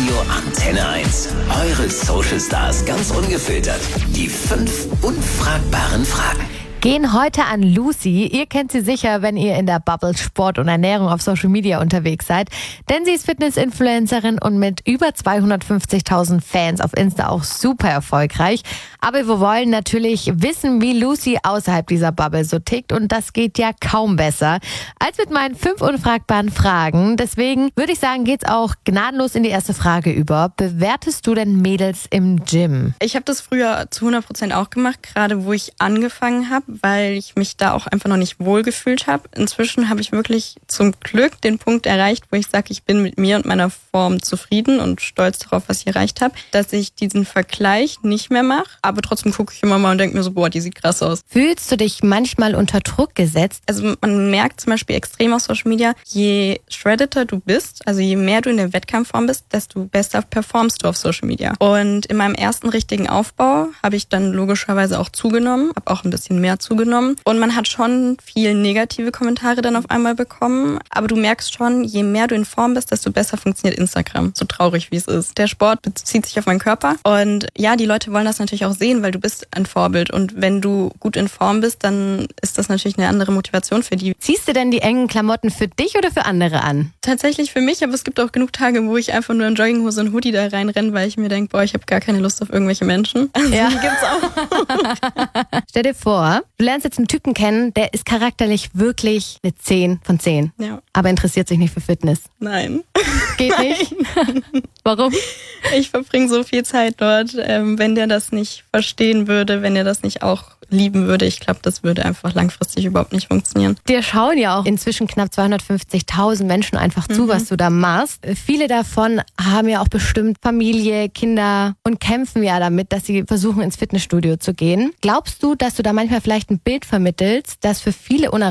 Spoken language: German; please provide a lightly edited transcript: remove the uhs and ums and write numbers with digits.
Radio Antenne 1. Eure Social Stars ganz ungefiltert. Die 5 unfragbaren Fragen. Gehen heute an Lucy. Ihr kennt sie sicher, wenn ihr in der Bubble Sport und Ernährung auf Social Media unterwegs seid. Denn sie ist Fitness-Influencerin und mit über 250.000 Fans auf Insta auch super erfolgreich. Aber wir wollen natürlich wissen, wie Lucy außerhalb dieser Bubble so tickt. Und das geht ja kaum besser als mit meinen 5 unfragbaren Fragen. Deswegen würde ich sagen, geht's auch gnadenlos in die erste Frage über. Bewertest du denn Mädels im Gym? Ich habe das früher zu 100% auch gemacht, gerade wo ich angefangen habe, weil ich mich da auch einfach noch nicht wohl gefühlt habe. Inzwischen habe ich wirklich zum Glück den Punkt erreicht, wo ich sage, ich bin mit mir und meiner Form zufrieden und stolz darauf, was ich erreicht habe, dass ich diesen Vergleich nicht mehr mache. Aber trotzdem gucke ich immer mal und denke mir so, boah, die sieht krass aus. Fühlst du dich manchmal unter Druck gesetzt? Also man merkt zum Beispiel extrem auf Social Media, je shreddeter du bist, also je mehr du in der Wettkampfform bist, desto besser performst du auf Social Media. Und in meinem ersten richtigen Aufbau habe ich dann logischerweise auch zugenommen, habe auch ein bisschen mehr zugenommen. Und man hat schon viel negative Kommentare dann auf einmal bekommen. Aber du merkst schon, je mehr du in Form bist, desto besser funktioniert Instagram. So traurig, wie es ist. Der Sport bezieht sich auf meinen Körper. Und ja, die Leute wollen das natürlich auch sehen, weil du bist ein Vorbild. Und wenn du gut in Form bist, dann ist das natürlich eine andere Motivation für die. Ziehst du denn die engen Klamotten für dich oder für andere an? Tatsächlich für mich, aber es gibt auch genug Tage, wo ich einfach nur in Jogginghose und Hoodie da reinrenne, weil ich mir denke, boah, ich habe gar keine Lust auf irgendwelche Menschen. Also, Ja. die gibt's auch. Stell dir vor, du lernst jetzt einen Typen kennen, der ist charakterlich wirklich eine 10 von 10. Ja. Aber interessiert sich nicht für Fitness. Nein. Geht nicht? Warum? Ich verbringe so viel Zeit dort. Wenn der das nicht verstehen würde, wenn er das nicht auch lieben würde, ich glaube, das würde einfach langfristig überhaupt nicht funktionieren. Dir schauen ja auch inzwischen knapp 250.000 Menschen einfach zu, was du da machst. Viele davon haben ja auch bestimmt Familie, Kinder und kämpfen ja damit, dass sie versuchen, ins Fitnessstudio zu gehen. Glaubst du, dass du da manchmal vielleicht ein Bild vermittelst, das für viele